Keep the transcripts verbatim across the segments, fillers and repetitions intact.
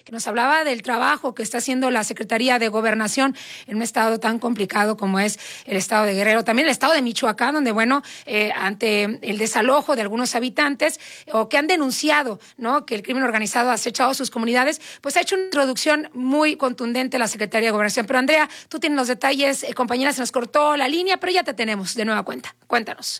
que nos hablaba del trabajo que está haciendo la Secretaría de Gobernación en un estado tan complicado como es el estado de Guerrero, también el estado de Michoacán, donde, bueno, eh, ante el desalojo de algunos habitantes o que han denunciado, ¿no?, que el crimen organizado ha acechado sus comunidades, pues ha hecho una introducción muy contundente la Secretaría de Gobernación. Pero Andrea, tú tienes los detalles, eh, compañera, se nos cortó la línea, pero ya te tenemos de nueva cuenta. Cuéntanos.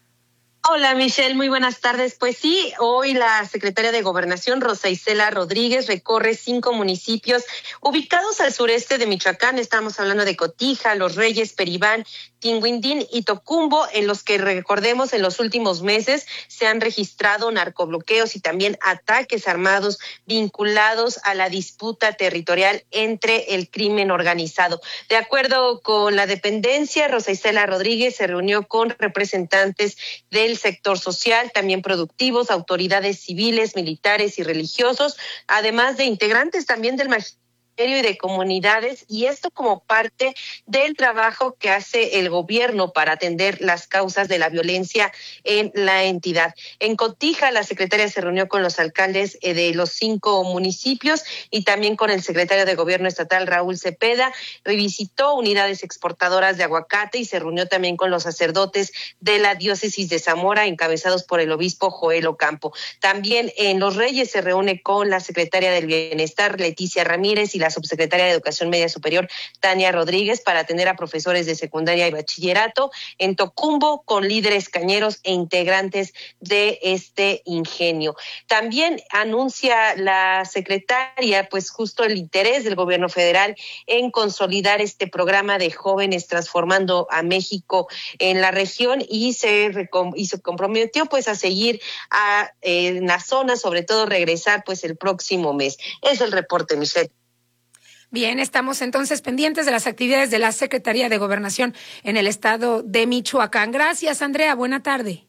Hola, Michelle, muy buenas tardes. Pues sí, hoy la secretaria de Gobernación, Rosa Isela Rodríguez, recorre cinco municipios ubicados al sureste de Michoacán. Estamos hablando de Cotija, Los Reyes, Peribán, Tinguindín y Tocumbo, en los que, recordemos, en los últimos meses se han registrado narcobloqueos y también ataques armados vinculados a la disputa territorial entre el crimen organizado. De acuerdo con la dependencia, Rosa Isela Rodríguez se reunió con representantes del sector social, también productivos, autoridades civiles, militares y religiosos, además de integrantes también del magistrado y de comunidades, y esto como parte del trabajo que hace el gobierno para atender las causas de la violencia en la entidad. En Cotija, la secretaria se reunió con los alcaldes de los cinco municipios y también con el secretario de Gobierno estatal, Raúl Cepeda. Revisitó unidades exportadoras de aguacate y se reunió también con los sacerdotes de la diócesis de Zamora, encabezados por el obispo Joel Ocampo. También en Los Reyes se reúne con la secretaria del Bienestar, Leticia Ramírez, y la subsecretaria de Educación Media Superior, Tania Rodríguez, para atender a profesores de secundaria y bachillerato. En Tocumbo, con líderes cañeros e integrantes de este ingenio. También anuncia la secretaria, pues justo el interés del gobierno federal en consolidar este programa de jóvenes transformando a México en la región, y se, y se comprometió pues a seguir a, eh, en la zona, sobre todo regresar pues el próximo mes. Es el reporte, Michelle. Bien, estamos entonces pendientes de las actividades de la Secretaría de Gobernación en el estado de Michoacán. Gracias, Andrea. Buena tarde.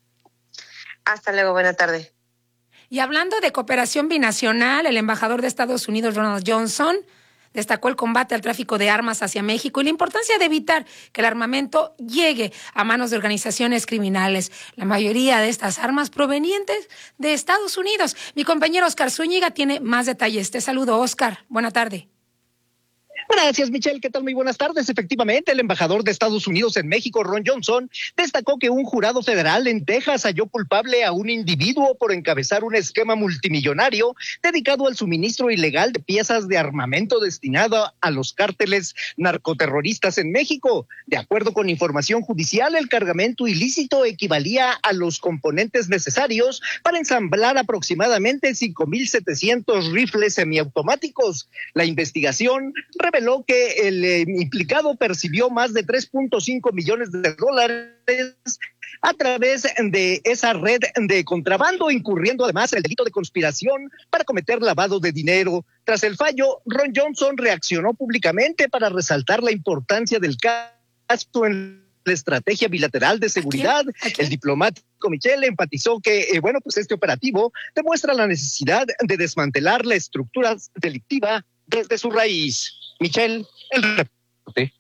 Hasta luego, buena tarde. Y hablando de cooperación binacional, el embajador de Estados Unidos, Ronald Johnson, destacó el combate al tráfico de armas hacia México y la importancia de evitar que el armamento llegue a manos de organizaciones criminales. La mayoría de estas armas provenientes de Estados Unidos. Mi compañero Oscar Zúñiga tiene más detalles. Te saludo, Oscar. Buena tarde. Gracias, Michelle. ¿Qué tal? Muy buenas tardes. Efectivamente, el embajador de Estados Unidos en México, Ron Johnson, destacó que un jurado federal en Texas halló culpable a un individuo por encabezar un esquema multimillonario dedicado al suministro ilegal de piezas de armamento destinado a los cárteles narcoterroristas en México. De acuerdo con información judicial, el cargamento ilícito equivalía a los componentes necesarios para ensamblar aproximadamente cinco mil setecientos rifles semiautomáticos. La investigación reveló que el eh, implicado percibió más de tres punto cinco millones de dólares a través de esa red de contrabando, incurriendo además en el delito de conspiración para cometer lavado de dinero. Tras el fallo, Ron Johnson reaccionó públicamente para resaltar la importancia del caso en la estrategia bilateral de seguridad. ¿A quién? ¿A quién? El diplomático Michelle enfatizó que, eh, bueno, pues este operativo demuestra la necesidad de desmantelar la estructura delictiva desde su raíz. Michelle, el reporte.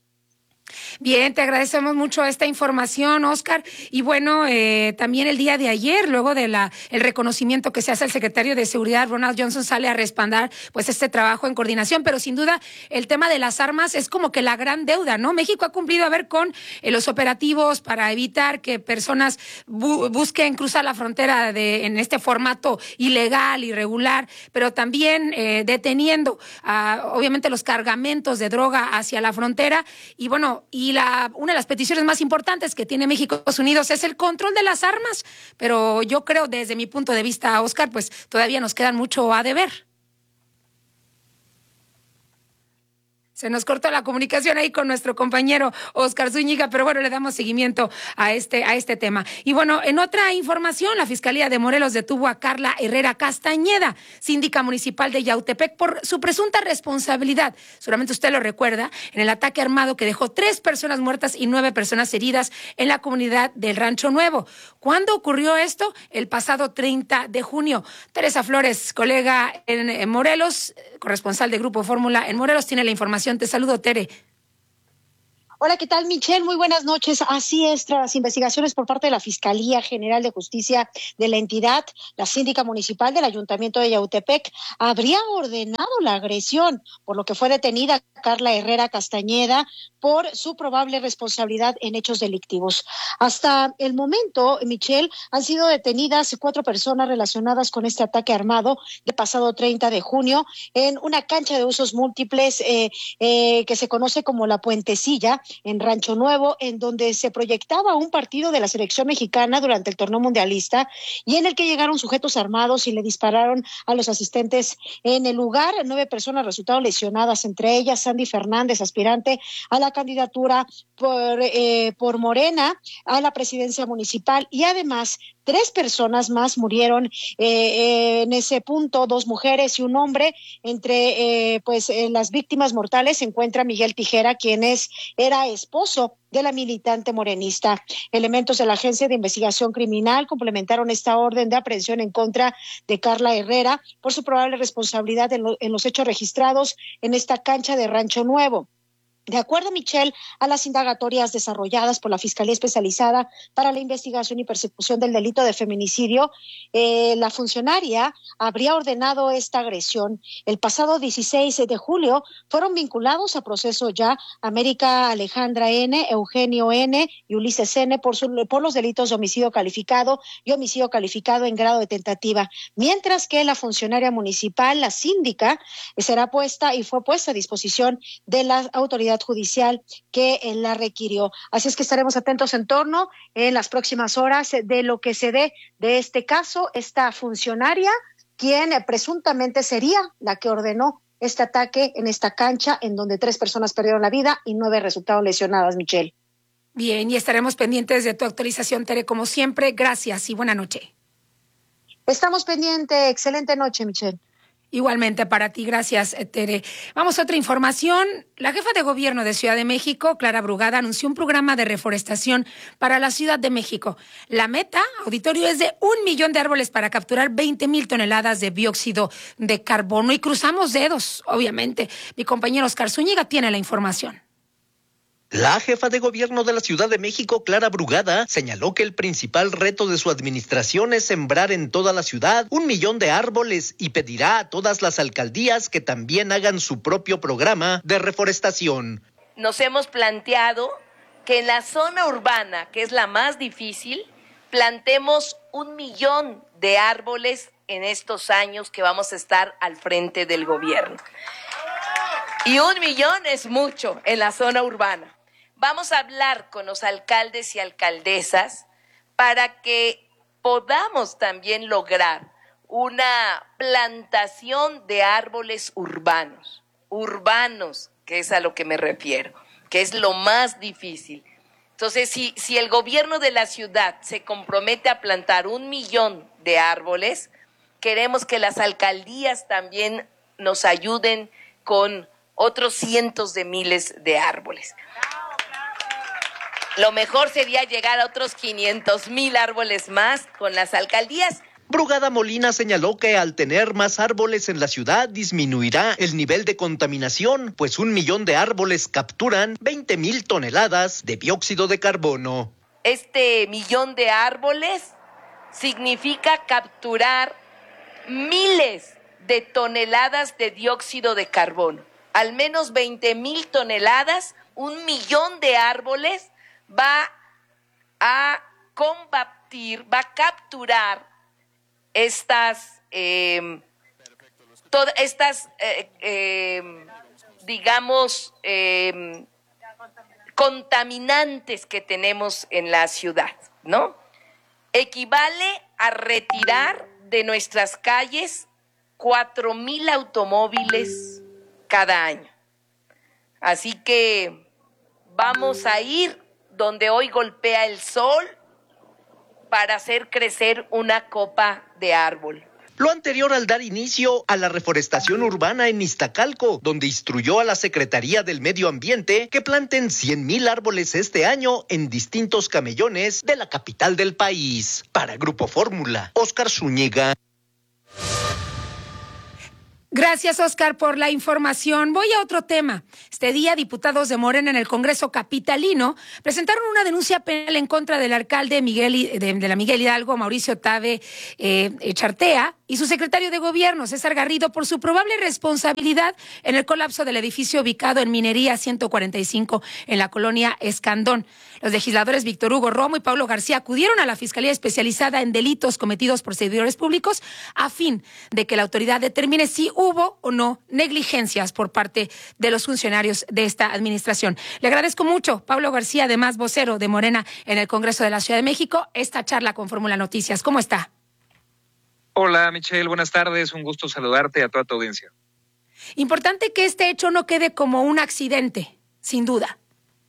Bien, te agradecemos mucho esta información, Oscar. Y bueno, eh, también el día de ayer, luego de la el reconocimiento que se hace al secretario de Seguridad, Ronald Johnson sale a respaldar pues este trabajo en coordinación, pero sin duda el tema de las armas es como que la gran deuda, ¿no? México ha cumplido a ver con eh, los operativos para evitar que personas bu busquen cruzar la frontera de en este formato ilegal, irregular, pero también eh, deteniendo uh, obviamente los cargamentos de droga hacia la frontera. Y bueno, y la, una de las peticiones más importantes que tiene México y Estados Unidos es el control de las armas, pero yo creo desde mi punto de vista, Oscar, pues todavía nos queda mucho a deber. Se nos cortó la comunicación ahí con nuestro compañero Oscar Zúñiga, pero bueno, le damos seguimiento a este, a este tema. Y bueno, en otra información, la Fiscalía de Morelos detuvo a Carla Herrera Castañeda, síndica municipal de Yautepec, por su presunta responsabilidad, seguramente usted lo recuerda, en el ataque armado que dejó tres personas muertas y nueve personas heridas en la comunidad del Rancho Nuevo. ¿Cuándo ocurrió esto? El pasado treinta de junio. Teresa Flores, colega en, en Morelos, corresponsal de Grupo Fórmula en Morelos, tiene la información. Te saludo, Tere. Hola, ¿qué tal, Michelle? Muy buenas noches. Así es, tras investigaciones por parte de la Fiscalía General de Justicia de la entidad, la síndica municipal del Ayuntamiento de Yautepec habría ordenado la agresión, por lo que fue detenida Carla Herrera Castañeda por su probable responsabilidad en hechos delictivos. Hasta el momento, Michelle, han sido detenidas cuatro personas relacionadas con este ataque armado del pasado treinta de junio en una cancha de usos múltiples eh, eh, que se conoce como La Puentecilla, en Rancho Nuevo, en donde se proyectaba un partido de la selección mexicana durante el torneo mundialista y en el que llegaron sujetos armados y le dispararon a los asistentes en el lugar. Nueve personas resultaron lesionadas, entre ellas Sandy Fernández, aspirante a la candidatura por, eh, por Morena a la presidencia municipal, y además tres personas más murieron eh, en ese punto, dos mujeres y un hombre. Entre eh, pues eh, las víctimas mortales se encuentra Miguel Tijera, quien es era esposo de la militante morenista. Elementos de la Agencia de Investigación Criminal complementaron esta orden de aprehensión en contra de Carla Herrera por su probable responsabilidad en, lo, en los hechos registrados en esta cancha de Rancho Nuevo. De acuerdo, Michelle, a las indagatorias desarrolladas por la Fiscalía Especializada para la Investigación y Persecución del Delito de Feminicidio, eh, la funcionaria habría ordenado esta agresión. El pasado dieciséis de julio fueron vinculados a proceso ya América Alejandra N., Eugenio N. y Ulises N. por, su, por los delitos de homicidio calificado y homicidio calificado en grado de tentativa, mientras que la funcionaria municipal, la síndica, será puesta y fue puesta a disposición de la autoridad judicial que la requirió. Así es que estaremos atentos en torno en las próximas horas de lo que se dé de este caso. Esta funcionaria, quien presuntamente sería la que ordenó este ataque en esta cancha, en donde tres personas perdieron la vida y nueve resultaron lesionadas, Michelle. Bien, y estaremos pendientes de tu actualización, Tere, como siempre. Gracias y buena noche. Estamos pendientes. Excelente noche, Michelle. Igualmente para ti, gracias, Tere. Vamos a otra información. La jefa de gobierno de Ciudad de México, Clara Brugada, anunció un programa de reforestación para la Ciudad de México. La meta, auditorio, es de un millón de árboles para capturar veinte mil toneladas de dióxido de carbono. Y cruzamos dedos, obviamente. Mi compañero Oscar Zúñiga tiene la información. La jefa de gobierno de la Ciudad de México, Clara Brugada, señaló que el principal reto de su administración es sembrar en toda la ciudad un millón de árboles y pedirá a todas las alcaldías que también hagan su propio programa de reforestación. Nos hemos planteado que en la zona urbana, que es la más difícil, plantemos un millón de árboles en estos años que vamos a estar al frente del gobierno. Y un millón es mucho en la zona urbana. Vamos a hablar con los alcaldes y alcaldesas para que podamos también lograr una plantación de árboles urbanos, urbanos, que es a lo que me refiero, que es lo más difícil. Entonces, si, si el gobierno de la ciudad se compromete a plantar un millón de árboles, queremos que las alcaldías también nos ayuden con otros cientos de miles de árboles. Lo mejor sería llegar a otros quinientos mil árboles más con las alcaldías. Brugada Molina señaló que al tener más árboles en la ciudad disminuirá el nivel de contaminación, pues un millón de árboles capturan veinte mil toneladas de dióxido de carbono. Este millón de árboles significa capturar miles de toneladas de dióxido de carbono. Al menos veinte mil toneladas, un millón de árboles va a combatir, va a capturar estas, eh, todas estas, eh, eh, digamos, eh, contaminantes que tenemos en la ciudad, ¿no? Equivale a retirar de nuestras calles cuatro mil automóviles cada año. Así que vamos a ir donde hoy golpea el sol para hacer crecer una copa de árbol. Lo anterior al dar inicio a la reforestación urbana en Iztacalco, donde instruyó a la Secretaría del Medio Ambiente que planten cien mil árboles este año en distintos camellones de la capital del país. Para Grupo Fórmula, Oscar Zúñiga. Gracias, Oscar, por la información. Voy a otro tema. Este día, diputados de Morena en el Congreso capitalino presentaron una denuncia penal en contra del alcalde Miguel, de, de la Miguel Hidalgo, Mauricio Tabe eh, Chartea, y su secretario de Gobierno, César Garrido, por su probable responsabilidad en el colapso del edificio ubicado en Minería ciento cuarenta y cinco en la colonia Escandón. Los legisladores Víctor Hugo Romo y Pablo García acudieron a la Fiscalía Especializada en Delitos Cometidos por Servidores Públicos a fin de que la autoridad determine si hubo o no negligencias por parte de los funcionarios de esta administración. Le agradezco mucho, Pablo García, además vocero de Morena en el Congreso de la Ciudad de México, esta charla con Fórmula Noticias. ¿Cómo está? Hola, Michelle, buenas tardes. Un gusto saludarte y a toda tu audiencia. Importante que este hecho no quede como un accidente, sin duda.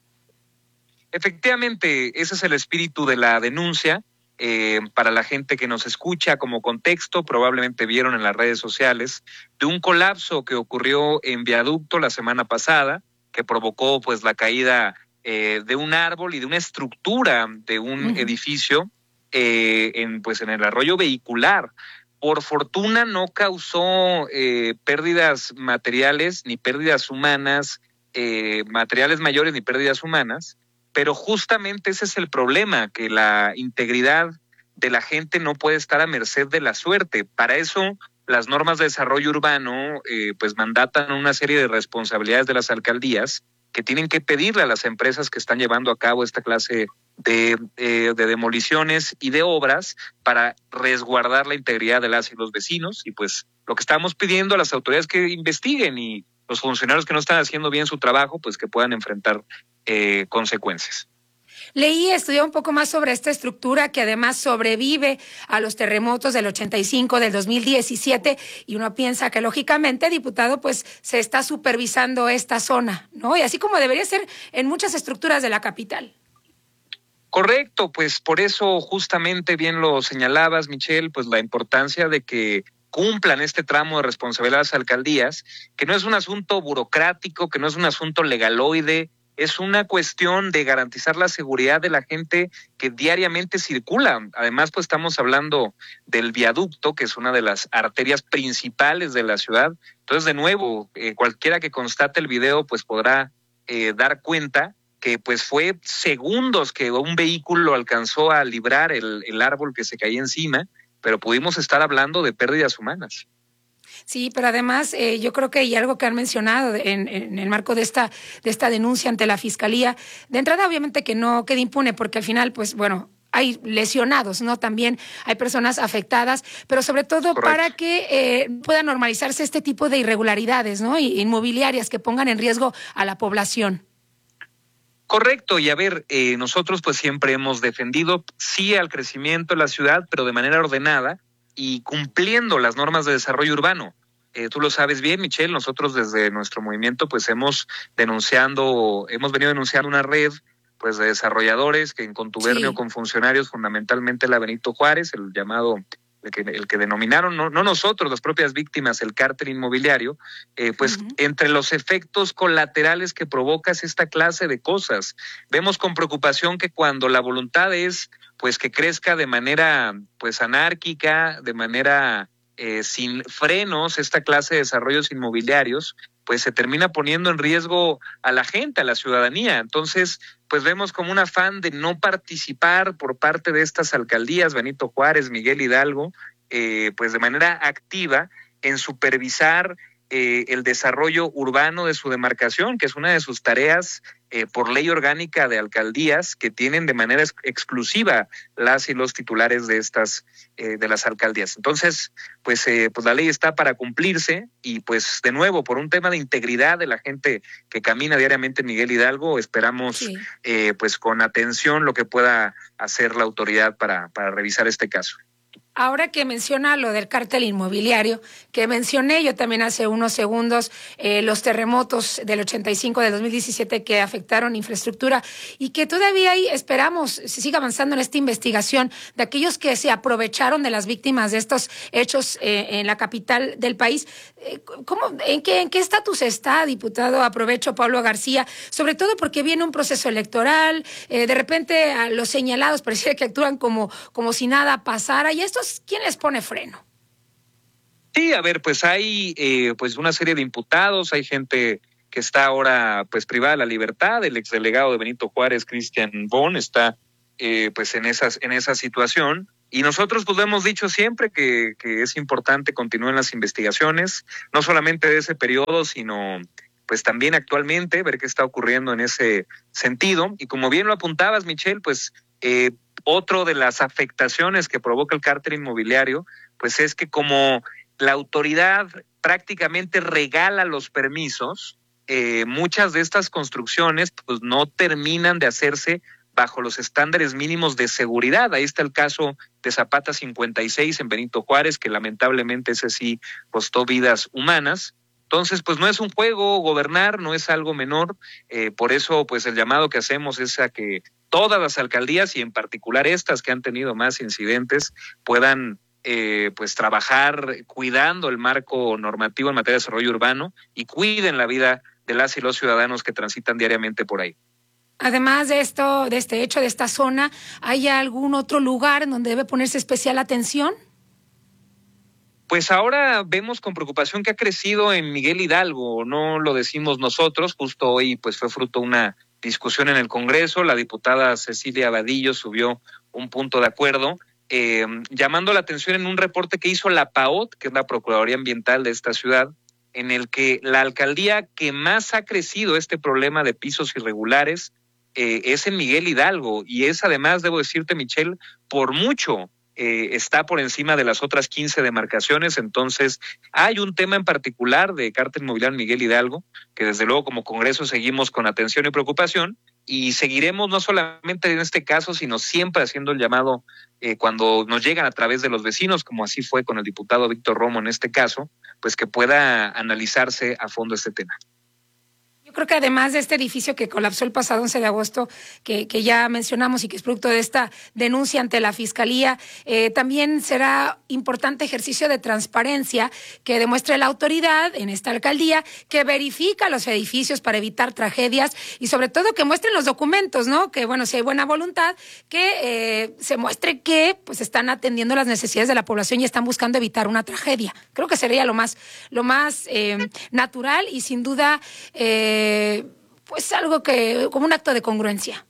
Efectivamente, ese es el espíritu de la denuncia. Eh, para la gente que nos escucha como contexto, probablemente vieron en las redes sociales de un colapso que ocurrió en Viaducto la semana pasada, que provocó pues la caída eh, de un árbol y de una estructura de un uh-huh. edificio eh, en pues en el arroyo vehicular. Por fortuna no causó eh, pérdidas materiales ni pérdidas humanas, eh, materiales mayores ni pérdidas humanas, pero justamente ese es el problema, que la integridad de la gente no puede estar a merced de la suerte. Para eso las normas de desarrollo urbano eh, pues mandatan una serie de responsabilidades de las alcaldías que tienen que pedirle a las empresas que están llevando a cabo esta clase de, eh, de demoliciones y de obras para resguardar la integridad de las y los vecinos. Y pues lo que estamos pidiendo a las autoridades que investiguen, y los funcionarios que no están haciendo bien su trabajo, pues que puedan enfrentar eh, consecuencias. Leí, estudié un poco más sobre esta estructura que además sobrevive a los terremotos del ochenta y cinco, del dos mil diecisiete, y uno piensa que lógicamente, diputado, pues se está supervisando esta zona, ¿no? Y así como debería ser en muchas estructuras de la capital. Correcto, pues por eso justamente bien lo señalabas, Michelle, pues la importancia de que cumplan este tramo de responsabilidad de las alcaldías, que no es un asunto burocrático, que no es un asunto legaloide, es una cuestión de garantizar la seguridad de la gente que diariamente circula. Además, pues estamos hablando del viaducto, que es una de las arterias principales de la ciudad. Entonces, de nuevo, eh, cualquiera que constate el video, pues podrá eh, dar cuenta que pues fue segundos que un vehículo alcanzó a librar el, el árbol que se caía encima, pero pudimos estar hablando de pérdidas humanas. Sí, pero además eh, yo creo que hay algo que han mencionado en, en el marco de esta de esta denuncia ante la Fiscalía. De entrada, obviamente que no quede impune, porque al final, pues bueno, hay lesionados, ¿no? También hay personas afectadas, pero sobre todo Correcto. Para que eh, pueda normalizarse este tipo de irregularidades, ¿no? Y inmobiliarias que pongan en riesgo a la población. Correcto, y a ver, eh, nosotros pues siempre hemos defendido sí al crecimiento de la ciudad, pero de manera ordenada y cumpliendo las normas de desarrollo urbano. Eh, tú lo sabes bien, Michelle, nosotros desde nuestro movimiento pues hemos denunciando, hemos venido denunciando una red pues de desarrolladores que en contubernio sí. con funcionarios, fundamentalmente la Benito Juárez, el llamado, el que, el que denominaron, no, no nosotros, las propias víctimas, el cártel inmobiliario, eh, pues uh-huh. entre los efectos colaterales que provocas esta clase de cosas. Vemos con preocupación que cuando la voluntad es pues que crezca de manera pues anárquica, de manera eh, sin frenos, esta clase de desarrollos inmobiliarios, pues se termina poniendo en riesgo a la gente, a la ciudadanía. Entonces, pues vemos como un afán de no participar por parte de estas alcaldías, Benito Juárez, Miguel Hidalgo, eh, pues de manera activa en supervisar eh, el desarrollo urbano de su demarcación, que es una de sus tareas eh, por ley orgánica de alcaldías que tienen de manera ex- exclusiva las y los titulares de estas, eh, de las alcaldías. Entonces, pues, eh, pues la ley está para cumplirse y pues de nuevo, por un tema de integridad de la gente que camina diariamente en Miguel Hidalgo, esperamos sí. eh, pues con atención lo que pueda hacer la autoridad para, para revisar este caso. Ahora que menciona lo del cártel inmobiliario, que mencioné yo también hace unos segundos, eh, los terremotos del ochenta y cinco, del dos mil diecisiete que afectaron infraestructura y que todavía ahí esperamos se siga avanzando en esta investigación de aquellos que se aprovecharon de las víctimas de estos hechos eh, en la capital del país. Eh, ¿cómo, en qué en qué estatus está, diputado? Aprovecho, Pablo García, sobre todo porque viene un proceso electoral, eh, de repente a los señalados pareciera que actúan como, como si nada pasara, y estos, ¿quién les pone freno? Sí, a ver, pues hay eh, pues una serie de imputados, hay gente que está ahora pues privada de la libertad, el exdelegado de Benito Juárez, Cristian Bon, está eh, pues en esas en esa situación, y nosotros pues lo hemos dicho siempre que, que es importante continuar las investigaciones, no solamente de ese periodo, sino pues también actualmente, ver qué está ocurriendo en ese sentido, y como bien lo apuntabas, Michelle, pues eh, otro de las afectaciones que provoca el cártel inmobiliario, pues es que como la autoridad prácticamente regala los permisos, eh, muchas de estas construcciones pues no terminan de hacerse bajo los estándares mínimos de seguridad. Ahí está el caso de Zapata cincuenta y seis en Benito Juárez, que lamentablemente ese sí costó vidas humanas. Entonces, pues no es un juego gobernar, no es algo menor, eh, por eso pues el llamado que hacemos es a que todas las alcaldías, y en particular estas que han tenido más incidentes, puedan Eh, pues trabajar cuidando el marco normativo en materia de desarrollo urbano y cuiden la vida de las y los ciudadanos que transitan diariamente por ahí. Además de esto, de este hecho, de esta zona, ¿hay algún otro lugar en donde debe ponerse especial atención? Pues ahora vemos con preocupación que ha crecido en Miguel Hidalgo, no lo decimos nosotros, justo hoy pues fue fruto de una discusión en el Congreso, la diputada Cecilia Vadillo subió un punto de acuerdo, Eh, llamando la atención en un reporte que hizo la P A O T, que es la Procuraduría Ambiental de esta ciudad, en el que la alcaldía que más ha crecido este problema de pisos irregulares eh, es en Miguel Hidalgo, y es además, debo decirte, Michelle, por mucho eh, está por encima de las otras quince demarcaciones. Entonces hay un tema en particular de cártel inmobiliario en Miguel Hidalgo, que desde luego como Congreso seguimos con atención y preocupación, y seguiremos no solamente en este caso, sino siempre haciendo el llamado eh, cuando nos llegan a través de los vecinos, como así fue con el diputado Víctor Romo en este caso, pues que pueda analizarse a fondo este tema. Yo creo que además de este edificio que colapsó el pasado once de agosto, que, que ya mencionamos y que es producto de esta denuncia ante la Fiscalía, eh, también será importante ejercicio de transparencia que demuestre la autoridad en esta alcaldía, que verifica los edificios para evitar tragedias y sobre todo que muestren los documentos, ¿no? Que bueno, si hay buena voluntad, que eh, se muestre que pues están atendiendo las necesidades de la población y están buscando evitar una tragedia. Creo que sería lo más, lo más eh, natural y sin duda eh, pues algo que, como un acto de congruencia.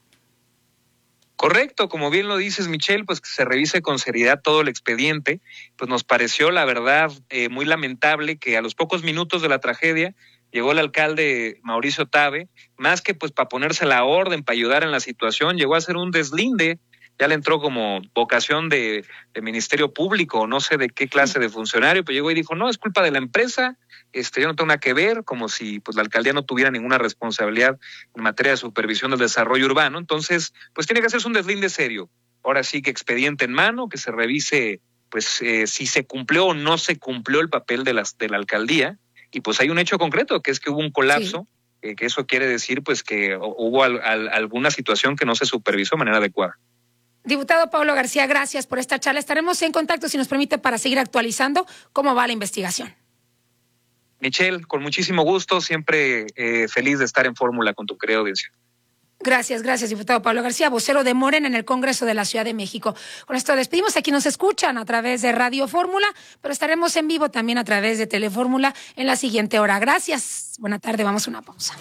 Correcto, como bien lo dices, Michelle, pues que se revise con seriedad todo el expediente. Pues nos pareció, la verdad, eh, muy lamentable que a los pocos minutos de la tragedia llegó el alcalde Mauricio Tabe, más que pues para ponerse la orden, para ayudar en la situación, llegó a hacer un deslinde. Ya le entró como vocación de, de Ministerio Público, no sé de qué clase de funcionario, pero llegó y dijo, no, es culpa de la empresa, este, yo no tengo nada que ver, como si pues la alcaldía no tuviera ninguna responsabilidad en materia de supervisión del desarrollo urbano. Entonces, pues tiene que hacerse un deslinde serio. Ahora sí que expediente en mano, que se revise pues eh, si se cumplió o no se cumplió el papel de, las, de la alcaldía, y pues hay un hecho concreto, que es que hubo un colapso, sí. eh, que eso quiere decir pues que hubo al, al, alguna situación que no se supervisó de manera adecuada. Diputado Pablo García, gracias por esta charla. Estaremos en contacto, si nos permite, para seguir actualizando cómo va la investigación. Michelle, con muchísimo gusto, siempre eh, feliz de estar en Fórmula con tu querida audiencia. Gracias, gracias, diputado Pablo García, vocero de Morena en el Congreso de la Ciudad de México. Con esto despedimos a quienes nos escuchan a través de Radio Fórmula, pero estaremos en vivo también a través de Telefórmula en la siguiente hora. Gracias, buena tarde, vamos a una pausa.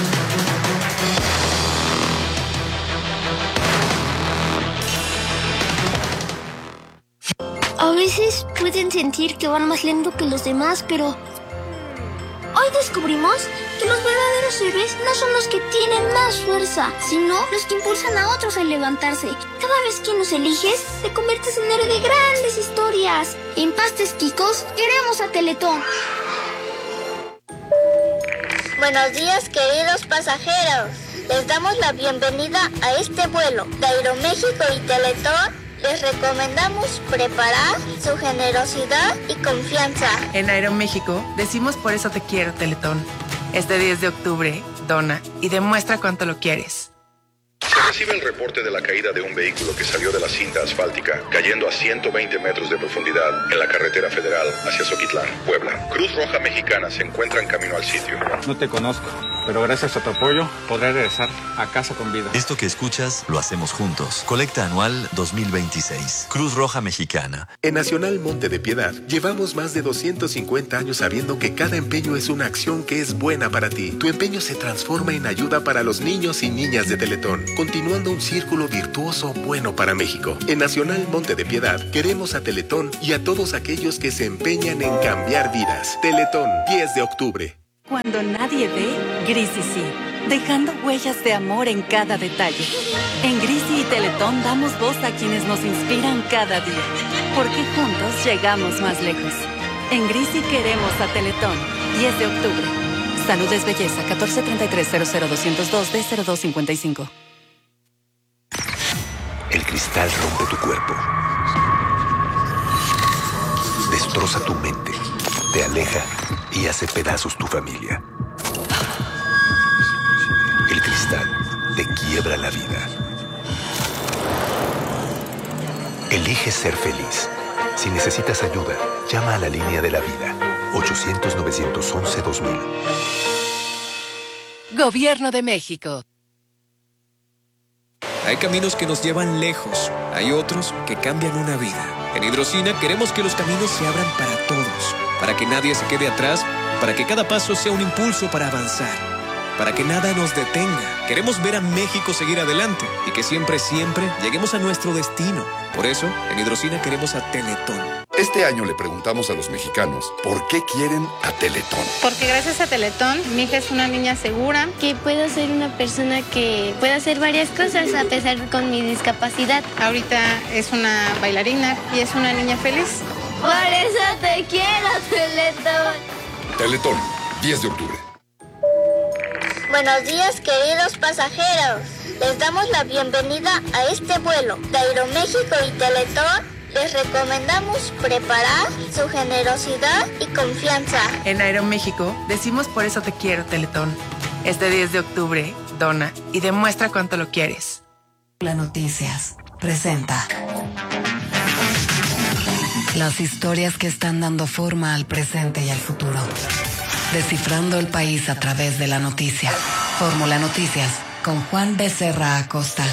A veces pueden sentir que van más lento que los demás, pero hoy descubrimos que los verdaderos héroes no son los que tienen más fuerza, sino los que impulsan a otros a levantarse. Cada vez que nos eliges, te conviertes en héroe de grandes historias. En Pastes Quicos, queremos a Teletón. Buenos días, queridos pasajeros. Les damos la bienvenida a este vuelo de Aeroméxico y Teletón. Les recomendamos preparar su generosidad y confianza. En Aeroméxico decimos por eso te quiero, Teletón. Este diez de octubre, dona y demuestra cuánto lo quieres. recibe el reporte de la caída de un vehículo que salió de la cinta asfáltica, cayendo a ciento veinte metros de profundidad en la carretera federal hacia Zoquitlán, Puebla. Cruz Roja Mexicana se encuentra en camino al sitio. No te conozco, pero gracias a tu apoyo podré regresar a casa con vida. Esto que escuchas lo hacemos juntos. Colecta anual dos mil veintiséis. Cruz Roja Mexicana. En Nacional Monte de Piedad llevamos más de doscientos cincuenta años sabiendo que cada empeño es una acción que es buena para ti. Tu empeño se transforma en ayuda para los niños y niñas de Teletón, continuando un círculo virtuoso bueno para México. En Nacional Monte de Piedad queremos a Teletón y a todos aquellos que se empeñan en cambiar vidas. Teletón, diez de octubre. Cuando nadie ve, Grisi sí, dejando huellas de amor en cada detalle. En Grisi y Teletón damos voz a quienes nos inspiran cada día, porque juntos llegamos más lejos. En Grisi queremos a Teletón, diez de octubre. Salud es belleza, catorce treinta y tres cero cero doscientos dos D cero dos cincuenta y cinco. El cristal rompe tu cuerpo, destroza tu mente, te aleja y hace pedazos tu familia. El cristal te quiebra la vida. Elige ser feliz. Si necesitas ayuda, llama a la línea de la vida. ochocientos, novecientos once, dos mil. Gobierno de México. Hay caminos que nos llevan lejos, hay otros que cambian una vida. En Hidrocina queremos que los caminos se abran para todos, para que nadie se quede atrás, para que cada paso sea un impulso para avanzar, para que nada nos detenga. Queremos ver a México seguir adelante y que siempre, siempre lleguemos a nuestro destino. Por eso, en Hidrocina queremos a Teletón. Este año le preguntamos a los mexicanos por qué quieren a Teletón. Porque gracias a Teletón, mi hija es una niña segura. Que puedo ser una persona que pueda hacer varias cosas a pesar con mi discapacidad. Ahorita es una bailarina y es una niña feliz. Por eso te quiero, Teletón. Teletón, diez de octubre. Buenos días, queridos pasajeros. Les damos la bienvenida a este vuelo. De Aeroméxico y Teletón les recomendamos preparar su generosidad y confianza. En Aeroméxico decimos por eso te quiero, Teletón. Este diez de octubre, dona y demuestra cuánto lo quieres. La Noticias presenta las historias que están dando forma al presente y al futuro. Descifrando el país a través de la noticia. Fórmula Noticias con Juan Becerra Acosta.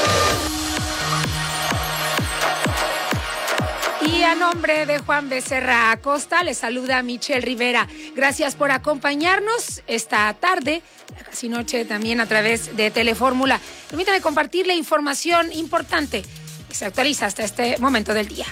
Y a nombre de Juan Becerra Acosta, les saluda Michelle Rivera. Gracias por acompañarnos esta tarde, casi noche también a través de Telefórmula. Permítame compartir la información importante que se actualiza hasta este momento del día.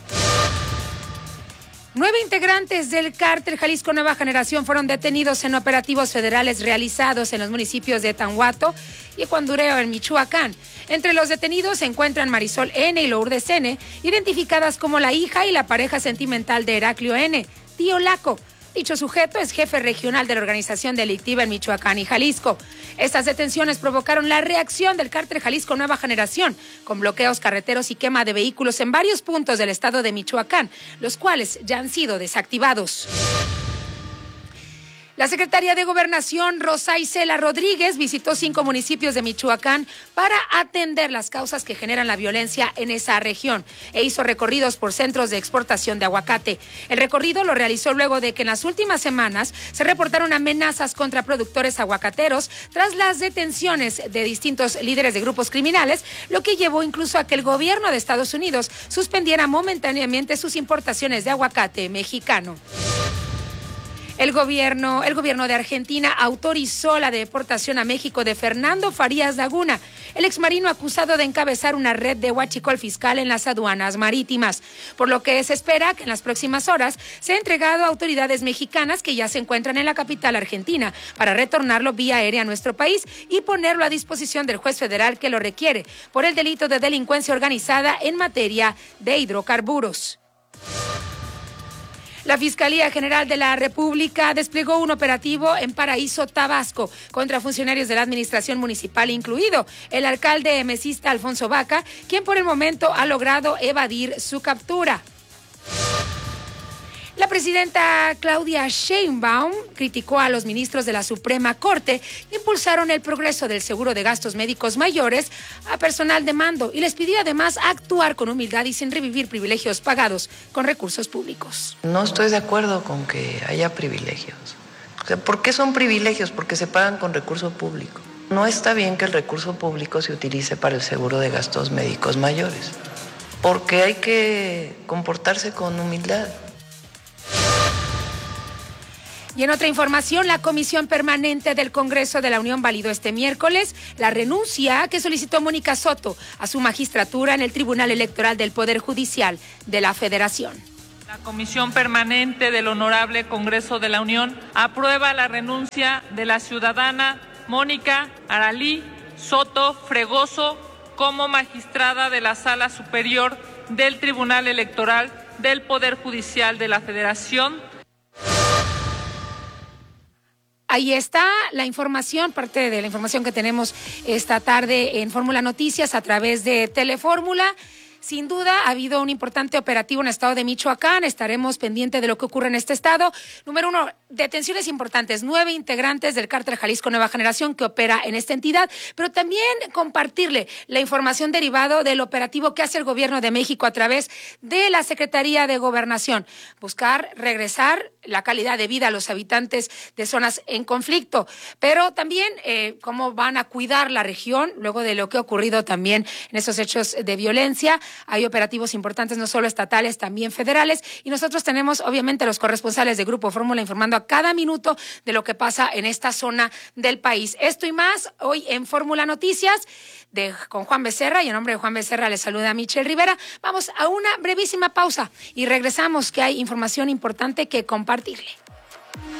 Nueve integrantes del cártel Jalisco Nueva Generación fueron detenidos en operativos federales realizados en los municipios de Tanhuato y Ecuandureo, en Michoacán. Entre los detenidos se encuentran Marisol N. y Lourdes N., identificadas como la hija y la pareja sentimental de Heraclio N., tío Laco. Dicho sujeto es jefe regional de la organización delictiva en Michoacán y Jalisco. Estas detenciones provocaron la reacción del cártel Jalisco Nueva Generación, con bloqueos carreteros y quema de vehículos en varios puntos del estado de Michoacán, los cuales ya han sido desactivados. La secretaria de Gobernación, Rosa Isela Rodríguez, visitó cinco municipios de Michoacán para atender las causas que generan la violencia en esa región e hizo recorridos por centros de exportación de aguacate. El recorrido lo realizó luego de que en las últimas semanas se reportaron amenazas contra productores aguacateros tras las detenciones de distintos líderes de grupos criminales, lo que llevó incluso a que el gobierno de Estados Unidos suspendiera momentáneamente sus importaciones de aguacate mexicano. El gobierno, el gobierno de Argentina autorizó la deportación a México de Fernando Farías Laguna, el exmarino acusado de encabezar una red de huachicol fiscal en las aduanas marítimas, por lo que se espera que en las próximas horas sea entregado a autoridades mexicanas que ya se encuentran en la capital argentina para retornarlo vía aérea a nuestro país y ponerlo a disposición del juez federal que lo requiere por el delito de delincuencia organizada en materia de hidrocarburos. La Fiscalía General de la República desplegó un operativo en Paraíso, Tabasco, contra funcionarios de la administración municipal, incluido el alcalde emesista Alfonso Vaca, quien por el momento ha logrado evadir su captura. La presidenta Claudia Sheinbaum criticó a los ministros de la Suprema Corte que impulsaron el progreso del seguro de gastos médicos mayores a personal de mando y les pidió además actuar con humildad y sin revivir privilegios pagados con recursos públicos. No estoy de acuerdo con que haya privilegios. O sea, ¿por qué son privilegios? Porque se pagan con recurso público. No está bien que el recurso público se utilice para el seguro de gastos médicos mayores, porque hay que comportarse con humildad. Y en otra información, la Comisión Permanente del Congreso de la Unión validó este miércoles la renuncia que solicitó Mónica Soto a su magistratura en el Tribunal Electoral del Poder Judicial de la Federación. La Comisión Permanente del Honorable Congreso de la Unión aprueba la renuncia de la ciudadana Mónica Aralí Soto Fregoso como magistrada de la Sala Superior del Tribunal Electoral del Poder Judicial de la Federación. Ahí está la información, parte de la información que tenemos esta tarde en Fórmula Noticias a través de Telefórmula. Sin duda, ha habido un importante operativo en el estado de Michoacán. Estaremos pendientes de lo que ocurre en este estado. Número uno, detenciones importantes. Nueve integrantes del Cártel Jalisco Nueva Generación que opera en esta entidad, pero también compartirle la información derivado del operativo que hace el Gobierno de México a través de la Secretaría de Gobernación. Buscar regresar la calidad de vida a los habitantes de zonas en conflicto, pero también eh, cómo van a cuidar la región luego de lo que ha ocurrido también en esos hechos de violencia. Hay operativos importantes, no solo estatales, también federales, y nosotros tenemos obviamente los corresponsales de Grupo Fórmula informando a cada minuto de lo que pasa en esta zona del país. Esto y más hoy en Fórmula Noticias de, con Juan Becerra, y en nombre de Juan Becerra les saluda Michelle Rivera. Vamos a una brevísima pausa y regresamos, que hay información importante que compartirle.